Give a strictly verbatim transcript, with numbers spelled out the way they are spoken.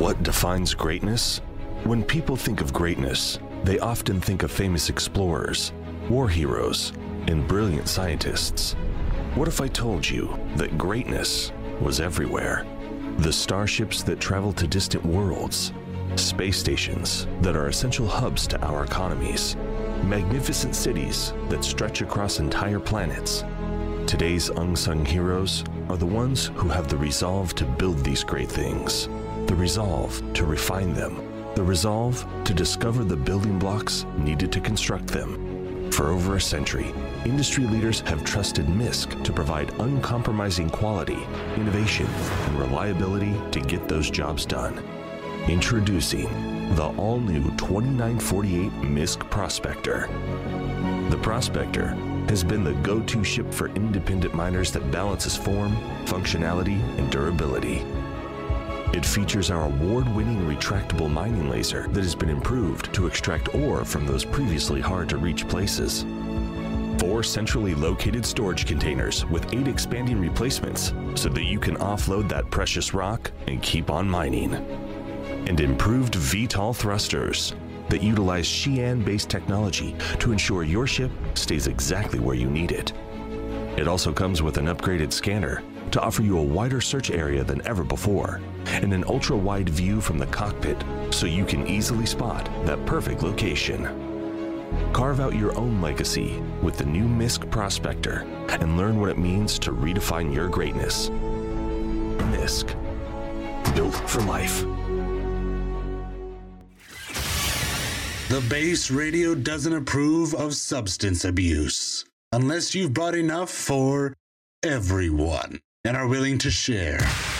What defines greatness? When people think of greatness, they often think of famous explorers, war heroes, and brilliant scientists. What if I told you that greatness was everywhere? The starships that travel to distant worlds, space stations that are essential hubs to our economies, magnificent cities that stretch across entire planets. Today's unsung heroes are the ones who have the resolve to build these great things, the resolve to refine them, the resolve to discover the building blocks needed to construct them. For over a century, industry leaders have trusted M I S C to provide uncompromising quality, innovation, and reliability to get those jobs done. Introducing the all-new twenty-nine forty-eight M I S C Prospector. The Prospector has been the go-to ship for independent miners that balances form, functionality, and durability. It features our award-winning retractable mining laser that has been improved to extract ore from those previously hard-to-reach places. Four centrally located storage containers with eight expanding replacements so that you can offload that precious rock and keep on mining. And improved V TOL thrusters that utilize Xi'an-based technology to ensure your ship stays exactly where you need it. It also comes with an upgraded scanner to offer you a wider search area than ever before, and an ultra-wide view from the cockpit so you can easily spot that perfect location. Carve out your own legacy with the new M I S C Prospector and learn what it means to redefine your greatness. M I S C, built for life. The Base Radio doesn't approve of substance abuse unless you've brought enough for everyone and are willing to share.